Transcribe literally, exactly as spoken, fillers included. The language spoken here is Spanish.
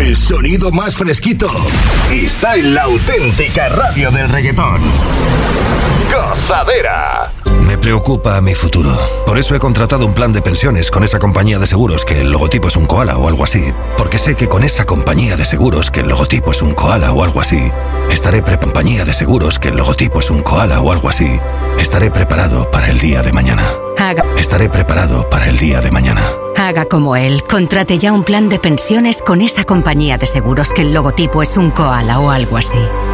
El sonido más fresquito está en la auténtica radio del reggaetón. Gozadera. Me preocupa mi futuro. Por eso he contratado un plan de pensiones con esa compañía de seguros que el logotipo es un koala o algo así. Porque sé que con esa compañía de seguros que el logotipo es un koala o algo así, estaré pre compañía de seguros que el logotipo es un koala o algo así. Estaré preparado para el día de mañana. Haga. Estaré preparado para el día de mañana. Haga como él. Contrate ya un plan de pensiones con esa compañía de seguros que el logotipo es un koala o algo así.